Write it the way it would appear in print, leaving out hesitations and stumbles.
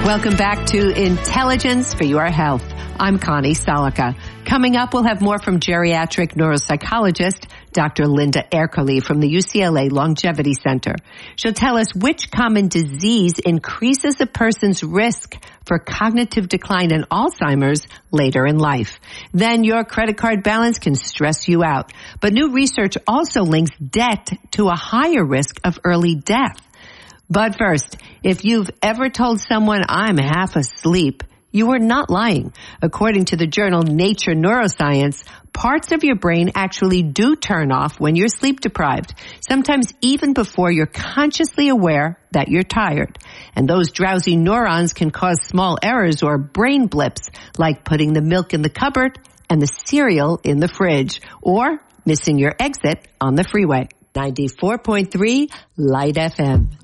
Welcome back to Intelligence for Your Health. I'm Connie Salica. Coming up, we'll have more from geriatric neuropsychologist Dr. Linda Erkerle from the UCLA Longevity Center. She'll tell us which common disease increases a person's risk for cognitive decline and Alzheimer's later in life. Then your credit card balance can stress you out. But new research also links debt to a higher risk of early death. But first, if you've ever told someone I'm half asleep, you are not lying. According to the journal Nature Neuroscience, parts of your brain actually do turn off when you're sleep deprived, sometimes even before you're consciously aware that you're tired. And those drowsy neurons can cause small errors or brain blips, like putting the milk in the cupboard and the cereal in the fridge, or missing your exit on the freeway. 94.3 Light FM.